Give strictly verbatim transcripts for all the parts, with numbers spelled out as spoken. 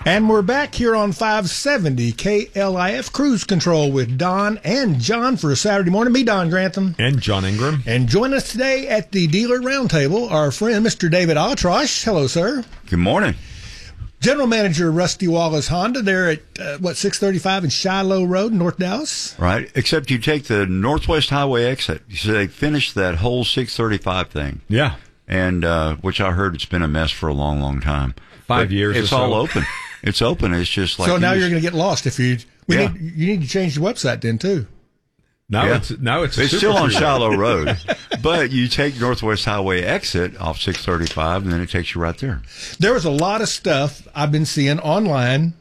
And we're back here on five seventy K L I F Cruise Control with Don and John for a Saturday morning. Me, Don Grantham. And John Ingram. And join us today at the Dealer Roundtable, our friend, Mister David Altrosh. Hello, sir. Good morning. General Manager, Rusty Wallace Honda, there at, uh, what, six thirty-five and Shiloh Road, North Dallas? Right, except you take the Northwest Highway exit. So they finished that whole six thirty-five thing. Yeah. And, uh, which I heard it's been a mess for a long, long time. Five but years It's or so. all open. It's open. It's just like... So now you you're just, going to get lost if you... We Yeah. need, you need to change the website then, too. Now Yeah. it's now it's, It's super still on cruise. Shiloh Road. But you take Northwest Highway exit off six thirty-five, and then it takes you right there. There was a lot of stuff I've been seeing online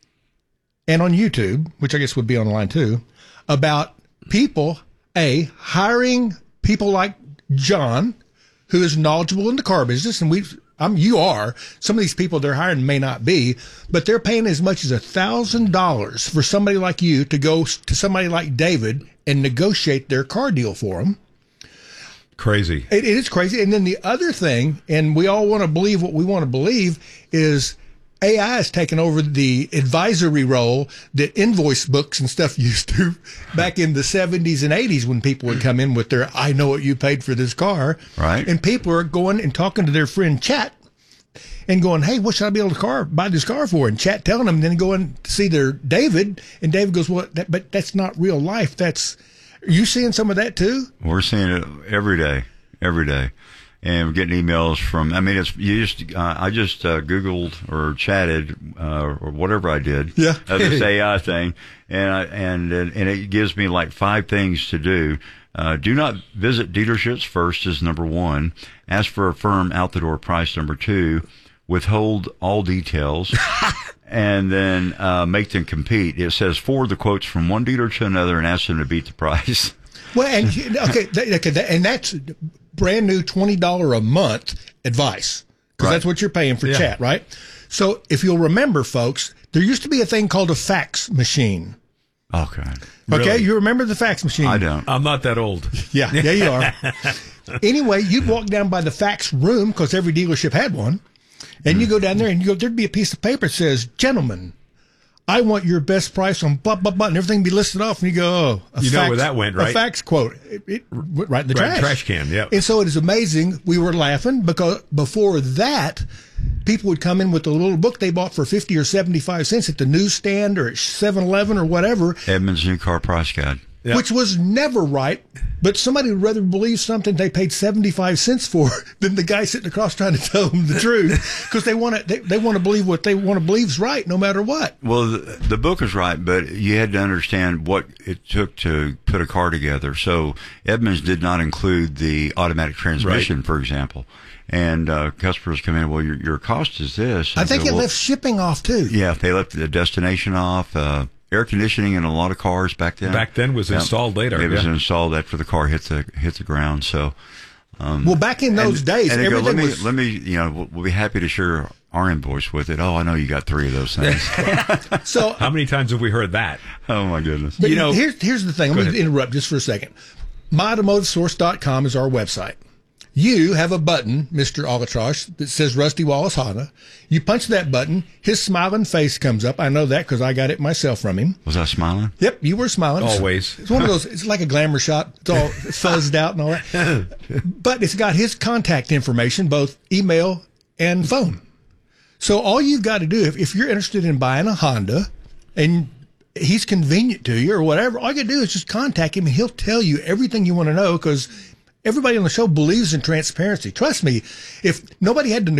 and on YouTube, which I guess would be online too, about people, A, hiring people like John, who is knowledgeable in the car business, and we, I'm, you are. Some of these people they're hiring may not be, but they're paying as much as a thousand dollars for somebody like you to go to somebody like David and negotiate their car deal for them. Crazy. It, it is crazy. And then the other thing, and we all want to believe what we want to believe, is A I has taken over the advisory role that invoice books and stuff used to back in the seventies and eighties when people would come in with their, I know what you paid for this car. Right. And people are going and talking to their friend Chat and going, hey, what should I be able to car, buy this car for? And Chat telling them, and then going to see their David, and David goes, well, that, but that's not real life. That's, are you seeing some of that too? We're seeing it every day, every day. And we're getting emails from, I mean, it's, you just, uh, I just, uh, Googled or chatted, uh, or whatever I did. Yeah. Of this A I thing. And I, and, and it gives me like five things to do. Uh, do not visit dealerships first is number one. Ask for a firm out the door price number two. Withhold all details. And then, uh, make them compete. It says forward the quotes from one dealer to another and ask them to beat the price. Well, and okay, th- okay, th- and that's brand new twenty dollars a month advice because Right. that's what you're paying for Yeah. Chat, right? So if you'll remember, folks, there used to be a thing called a fax machine. Okay. Okay, Really? you remember the fax machine? I don't. I'm not that old. Yeah, yeah, you are. Anyway, you'd walk down by the fax room because every dealership had one, and you go down there and you go. There'd be a piece of paper that says, "Gentlemen, I want your best price on blah, blah, blah," and everything be listed off, and you go, oh, a You know fax, where that went, right? A fax quote. It, it went right in the Right, trash. trash can, yeah. And so it is amazing. We were laughing because before that, people would come in with a little book they bought for fifty or seventy-five cents at the newsstand or at seven eleven or whatever, Edmunds New Car Price Guide. Yep. which was never right. But somebody would rather believe something they paid seventy-five cents for than the guy sitting across trying to tell them the truth because they want to, they, they want to believe what they want to believe is right no matter what. Well, the, the book is right, but you had to understand what it took to put a car together. So Edmunds did not include the automatic transmission, Right. for example. And uh, customers come in, well, your, your cost is this. I And think go, it well, left shipping off too. Yeah, they left the destination off. Uh, air conditioning in a lot of cars back then. Back then was Yeah. installed later. It was yeah. installed after the car hit the hit the ground. So. Um, Well, back in those and, days, and they go, everything let me, was. let me, you know, we'll, we'll be happy to share our invoice with it. Oh, I know you got three of those things. So, How many times have we heard that? Oh my goodness. but you know- here's here's the thing. Go Let me ahead. interrupt just for a second. my automotive source dot com is our website. You have a button, Mister Albatross, that says Rusty Wallace Honda. You punch that button, his smiling face comes up. I know that because I got it myself from him. Was I smiling? Yep, you were smiling. Always. It's one of those, it's like a glamour shot. It's all fuzzed out and all that. But it's got his contact information, both email and phone. So all you've got to do, if, if you're interested in buying a Honda and he's convenient to you or whatever, all you got to do is just contact him and he'll tell you everything you want to know because everybody on the show believes in transparency. Trust me, if nobody had to